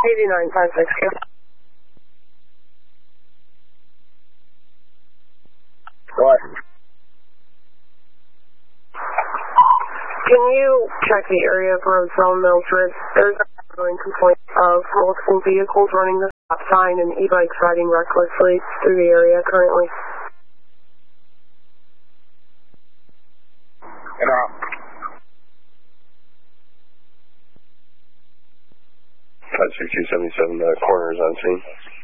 8956. What? Can you check the area of Roseville Mildred? There's a ongoing complaint of multiple vehicles running the stop sign and e-bikes riding recklessly through the area currently. Get out. 56277, corner is on scene.